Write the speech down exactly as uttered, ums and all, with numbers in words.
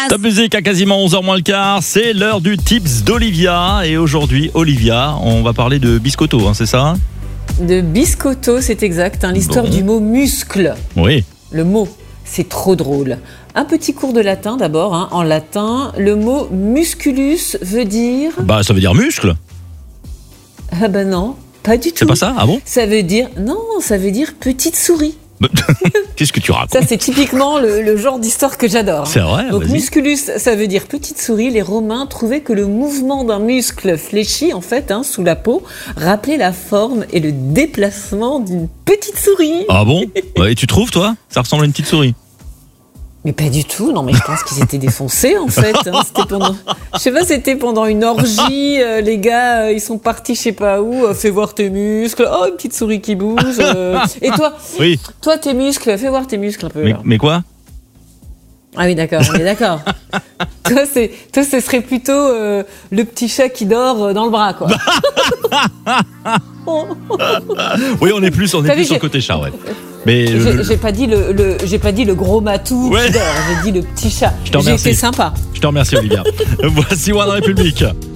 Top musique à quasiment onze heures moins le quart, c'est l'heure du tips d'Olivia. Et aujourd'hui, Olivia, on va parler de biscotto, hein, c'est ça? De biscotto, c'est exact, hein, l'histoire bon. du mot muscle. Oui. Le mot, c'est trop drôle. Un petit cours de latin d'abord, hein. En latin, le mot musculus veut dire... Bah ça veut dire muscle. Ah bah non, pas du tout. C'est pas ça? Ah bon? Ça veut dire... Non, ça veut dire petite souris. Qu'est-ce que tu racontes? Ça, c'est typiquement le, le genre d'histoire que j'adore. C'est vrai. Donc, vas-y. musculus, ça veut dire petite souris. Les Romains trouvaient que le mouvement d'un muscle fléchi, en fait, hein, sous la peau, rappelait la forme et le déplacement d'une petite souris. Ah bon? Et tu trouves, toi? Ça ressemble à une petite souris? Mais pas du tout, non mais je pense qu'ils étaient défoncés en fait. Hein. C'était pendant, je sais pas, c'était pendant une orgie, euh, les gars, euh, ils sont partis je sais pas où, euh, fais voir tes muscles, oh une petite souris qui bouge. Euh. Et toi, oui. toi tes muscles, fais voir tes muscles un peu. Mais, mais quoi? Ah oui d'accord, on est d'accord. toi, c'est, toi ce serait plutôt euh, le petit chat qui dort dans le bras quoi. Oui on est plus, on est plus sur le côté chat ouais. Mais j'ai, le... j'ai pas dit le, le j'ai pas dit le gros matou ouais. qui dort, j'ai dit le petit chat. Je te remercie. J'ai été sympa. Je te remercie Olivia. Voici One République.